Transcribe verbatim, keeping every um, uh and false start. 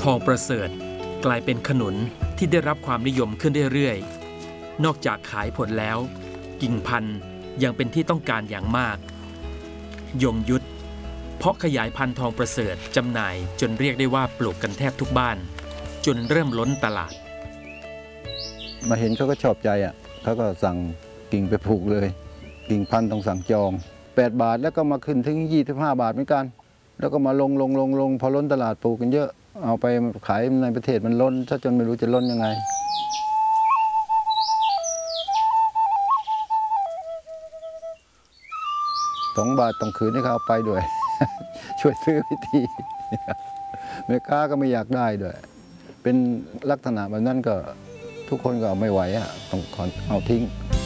องประเสริฐกลายเป็นขนุนที่ได้รับความนิยมขึ้นเรื่อยๆนอกจากขายผลแล้วกิ่งพันธุ์ยังเป็นที่ต้องการอย่างมากยงยุทธเพาะขยายพันธุ์ทองประเสริฐจำหน่ายจนเรียกได้ว่าปลูกกันแทบทุกบ้านจนเริ่มล้นตลาดมาเห็นเขาก็ชอบใจอ่ะเขาก็สั่งกิ่งไปปลูกเลยกิ่งพันธุ์ต้องสั่งจองแปดบาทแล้วก็มาขึ้นถึงยี่สิบห้าบาทเหมือนกันแล้วก็มาลงลงลงลงพอล้นตลาดปลูกกันเยอะเอาไปขายในประเทศมันล้นซะจนไม่รู้จะล้นยังไงสองบาทต้องคืนให้เขาเอาไปด้วย ช่วยซื้อพิธีแม่ค้าก็ไม่อยากได้ด้วยเป็นลักษณะแบบนั้นก็ทุกคนก็เอาไม่ไหวอ่ะต้องเอาทิ้ง